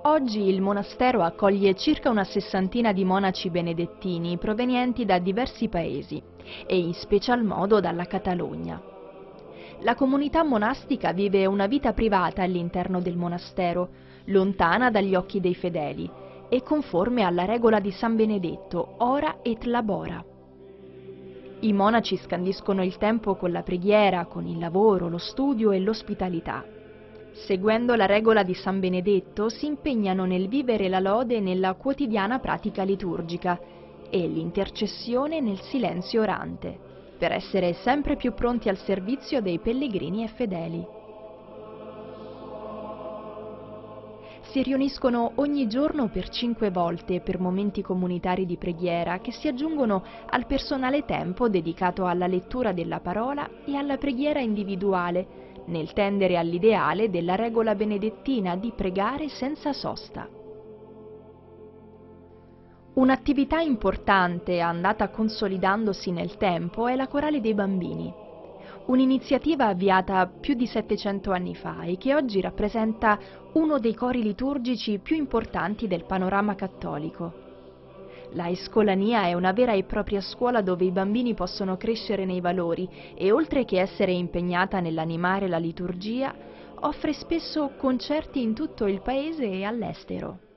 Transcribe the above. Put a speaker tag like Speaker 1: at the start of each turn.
Speaker 1: Oggi il monastero accoglie circa una sessantina di monaci benedettini provenienti da diversi paesi e in special modo dalla Catalogna. La comunità monastica vive una vita privata all'interno del monastero, lontana dagli occhi dei fedeli e conforme alla regola di San Benedetto, ora et labora. I monaci scandiscono il tempo con la preghiera, con il lavoro, lo studio e l'ospitalità. Seguendo la regola di San Benedetto, si impegnano nel vivere la lode nella quotidiana pratica liturgica e l'intercessione nel silenzio orante, per essere sempre più pronti al servizio dei pellegrini e fedeli. Si riuniscono ogni giorno per 5 volte per momenti comunitari di preghiera che si aggiungono al personale tempo dedicato alla lettura della parola e alla preghiera individuale, nel tendere all'ideale della regola benedettina di pregare senza sosta. Un'attività importante andata consolidandosi nel tempo è la Corale dei Bambini, un'iniziativa avviata più di 700 anni fa e che oggi rappresenta uno dei cori liturgici più importanti del panorama cattolico. La Escolania è una vera e propria scuola dove i bambini possono crescere nei valori e, oltre che essere impegnata nell'animare la liturgia, offre spesso concerti in tutto il paese e all'estero.